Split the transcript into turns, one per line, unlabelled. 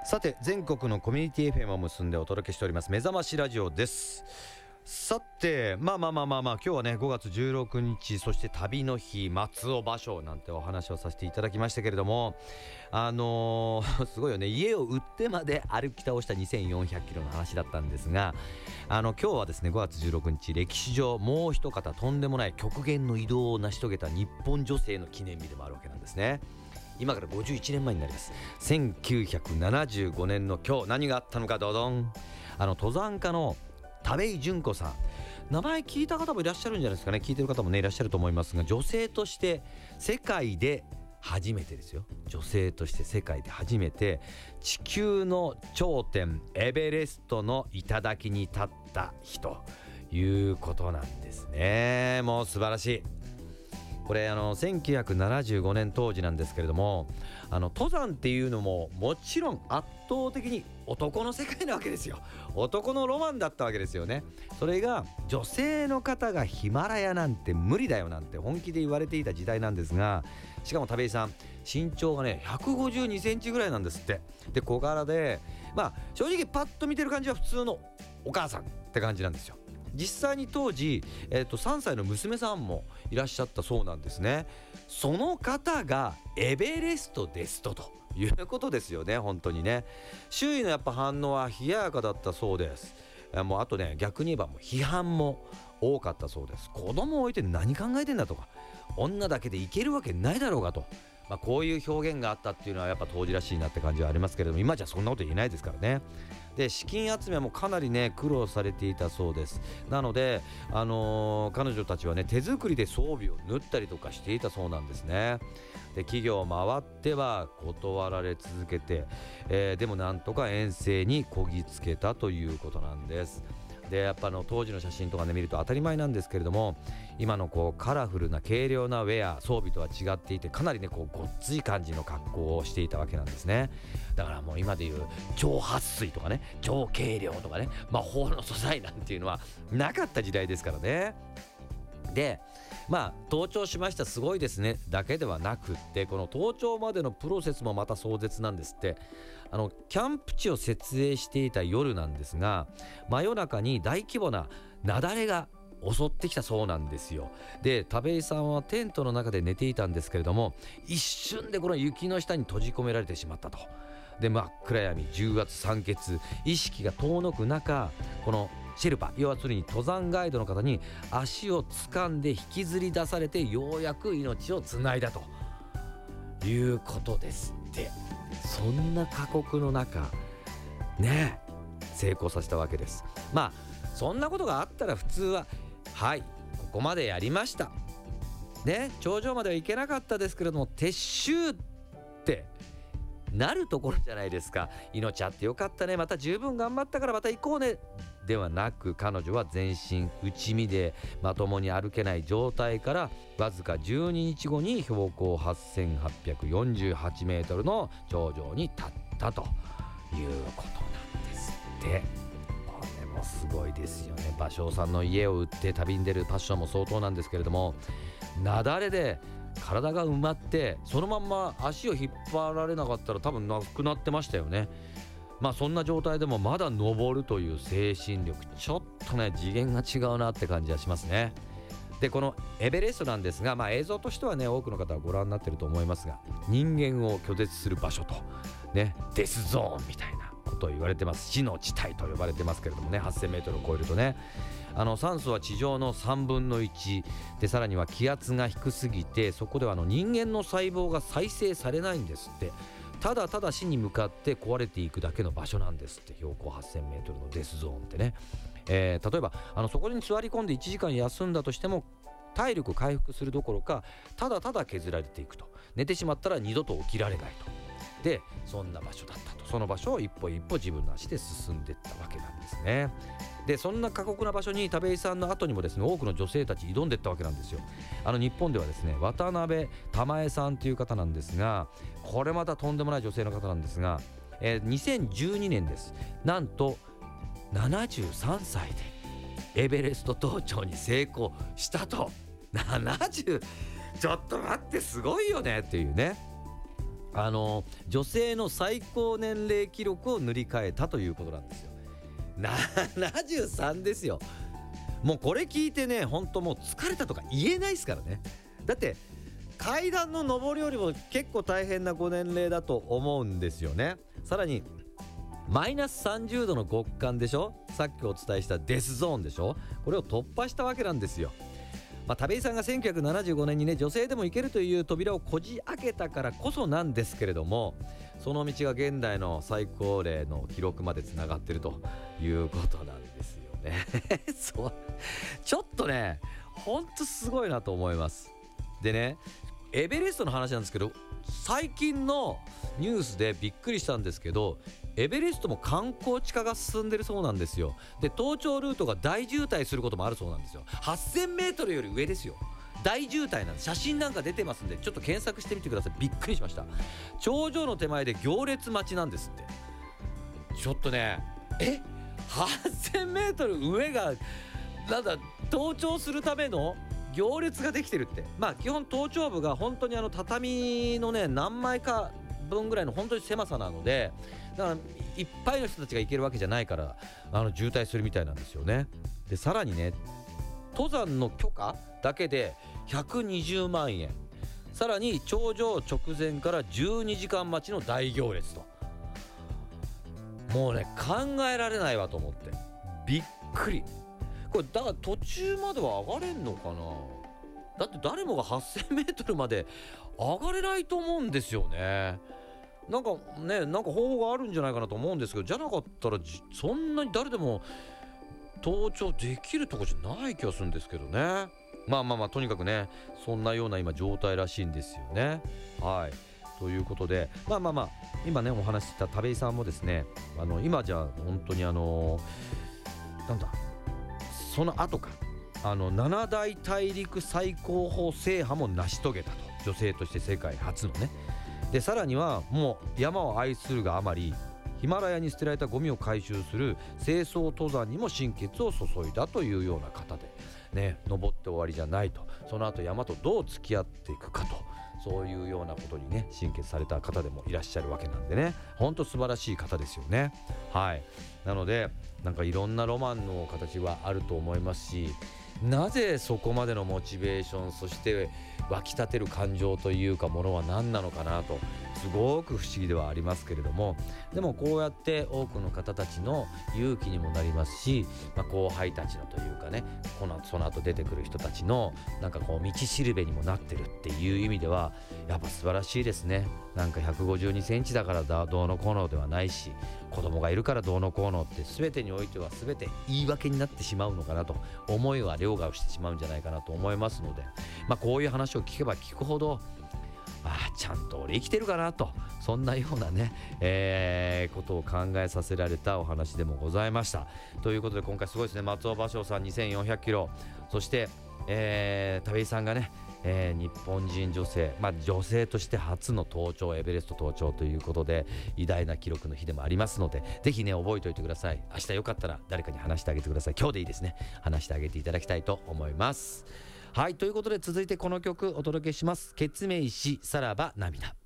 さて全国のコミュニティ FM を結んでお届けしております目覚ましラジオです。さて今日はね5月16日そして旅の日松尾芭蕉なんてお話をさせていただきましたけれどもすごいよね。家を売ってまで歩き倒した2400キロの話だったんですが今日はですね5月16日歴史上もう一方とんでもない極限の移動を成し遂げた日本女性の記念日でもあるわけなんですね。今から51年前になります。1975年の今日何があったのか。どどん。登山家の田部井純子さん、名前聞いた方もいらっしゃるんじゃないですかね。聞いてる方もねいらっしゃると思いますが、女性として世界で初めてですよ。女性として世界で初めて地球の頂点エベレストの頂に立った日ということなんですね。もう素晴らしい。これ1975年当時なんですけれども、登山っていうのももちろん圧倒的に男の世界なわけですよ。男のロマンだったわけですよね。それが女性の方がヒマラヤなんて無理だよなんて本気で言われていた時代なんですが、しかも田部井さん身長がね152センチぐらいなんですって。で小柄で正直パッと見てる感じは普通のお母さんって感じなんですよ。実際に当時、3歳の娘さんもいらっしゃったそうなんですね。その方がエベレストですということですよね。本当にね。周囲のやっぱ反応は冷ややかだったそうです。もうあとね逆に言えばもう批判も多かったそうです。子供を置いて何考えてんだとか、女だけでいけるわけないだろうがと、こういう表現があったっていうのはやっぱ当時らしいなって感じはありますけれども、今じゃそんなこと言えないですからね。で資金集めもかなりね苦労されていたそうです。なので、彼女たちはね手作りで装備を縫ったりとかしていたそうなんですね。で企業を回っては断られ続けて、でもなんとか遠征にこぎつけたということなんです。でやっぱ当時の写真とかね見ると当たり前なんですけれども、今のカラフルな軽量なウェア装備とは違っていて、かなりねごっつい感じの格好をしていたわけなんですね。だからもう今でいう超撥水とかね超軽量とかね魔法の素材なんていうのはなかった時代ですからね。で登頂しましたすごいですねだけではなくって、この登頂までのプロセスもまた壮絶なんですって。キャンプ地を設営していた夜なんですが、真夜中に大規模な雪崩が襲ってきたそうなんですよ。で田部井さんはテントの中で寝ていたんですけれども、一瞬でこの雪の下に閉じ込められてしまったと。で真っ暗闇重圧酸欠意識が遠のく中、このシェルパ、要するに登山ガイドの方に足を掴んで引きずり出されてようやく命をつないだということですって。そんな過酷の中ね成功させたわけです。そんなことがあったら普通ははいここまでやりましたね、頂上までは行けなかったですけれども撤収ってなるところじゃないですか。命あってよかったね、また十分頑張ったからまた行こうねではなく、彼女は全身内身でまともに歩けない状態からわずか12日後に標高8848メートルの頂上に立ったということなんですって。これもすごいですよね。芭蕉さんの家を売って旅に出るパッションも相当なんですけれども、雪崩で体が埋まってそのまんま足を引っ張られなかったら多分なくなってましたよね。そんな状態でもまだ登るという精神力、ちょっとね次元が違うなって感じがしますね。でこのエベレストなんですが、映像としてはね多くの方はご覧になってると思いますが、人間を拒絶する場所とねデスゾーンみたいなことを言われてます。死の地帯と呼ばれてますけれどもね、8000メートルを超えるとね酸素は地上の3分の1で、さらには気圧が低すぎてそこでは人間の細胞が再生されないんですって。ただただ死に向かって壊れていくだけの場所なんですって。標高8000メートルのデスゾーンってね、例えばそこに座り込んで1時間休んだとしても体力回復するどころかただただ削られていくと。寝てしまったら二度と起きられないと。でそんな場所だったと。その場所を一歩一歩自分の足で進んでいったわけなんですね。でそんな過酷な場所に田部井さんの後にもですね多くの女性たち挑んでいったわけなんですよ。日本ではですね渡辺玉江さんという方なんですが、これまたとんでもない女性の方なんですが、2012年です。なんと73歳でエベレスト登頂に成功したと。70ちょっと待ってすごいよねっていうね。 女性の最高年齢記録を塗り替えたということなんですよ。73ですよ。もうこれ聞いてね、本当もう疲れたとか言えないですからね。だって階段の上りよりも結構大変なご年齢だと思うんですよね。さらにマイナス30度の極寒でしょ、さっきお伝えしたデスゾーンでしょ、これを突破したわけなんですよ。田部井さんが1975年にね、女性でも行けるという扉をこじ開けたからこそなんですけれども、その道が現代の最高齢の記録までつながっているということなんですよねそう、ちょっとねほんとすごいなと思います。でね、エベレストの話なんですけど、最近のニュースでびっくりしたんですけど、エベレストも観光地化が進んでるそうなんですよ。で、登頂ルートが大渋滞することもあるそうなんですよ。8000メートルより上ですよ。大渋滞なんです。写真なんか出てますんで、ちょっと検索してみてください。びっくりしました。頂上の手前で行列待ちなんですって。ちょっとね、8000メートル上がなんだ、登頂するための行列ができてるって。基本登頂部が本当に畳のね何枚か分ぐらいの本当に狭さなので、だからいっぱいの人たちが行けるわけじゃないから渋滞するみたいなんですよね。でさらにね、登山の許可だけで120万円、さらに頂上直前から12時間待ちの大行列と、もうね考えられないわと思ってびっくり。これだから途中までは上がれんのかな。だって誰もが8000メートルまで上がれないと思うんですよね。なんか方法があるんじゃないかなと思うんですけど、じゃなかったらそんなに誰でも登頂できるとこじゃない気がするんですけどね。とにかくね、そんなような今状態らしいんですよね。はい、ということで今ねお話しした田部井さんもですね、今じゃあ本当にその後か7大大陸最高峰制覇も成し遂げたと、女性として世界初のね。でさらにはもう山を愛するがあまり、ヒマラヤに捨てられたゴミを回収する清掃登山にも心血を注いだというような方でね、登って終わりじゃないと、その後山とどう付き合っていくかと、そういうようなことにね心血された方でもいらっしゃるわけなんでね、ほんと素晴らしい方ですよね。はい、なのでいろんなロマンの形はあると思いますし、なぜそこまでのモチベーション、そして湧き立てる感情というかものは何なのかなと、すごく不思議ではありますけれども、でもこうやって多くの方たちの勇気にもなりますし、後輩たちのというかね、その後出てくる人たちの道しるべにもなってるっていう意味ではやっぱ素晴らしいですね。152センチだからどうのこうのではないし、子供がいるからどうのこうのって全てにおいては全て言い訳になってしまうのかなと、思いは凌駕をしてしまうんじゃないかなと思いますので、こういう話を聞けば聞くほどちゃんと俺生きてるかなと、そんなようなね、ことを考えさせられたお話でもございました。ということで今回すごいですね。松尾芭蕉さん2400キロ、そして田部井さんがね、日本人女性、女性として初の登頂、エベレスト登頂ということで偉大な記録の日でもありますので、ぜひね覚えておいてください。明日よかったら誰かに話してあげてください。今日でいいですね、話してあげていただきたいと思います。はい、ということで続いてこの曲お届けします。ケツメイシさらば涙。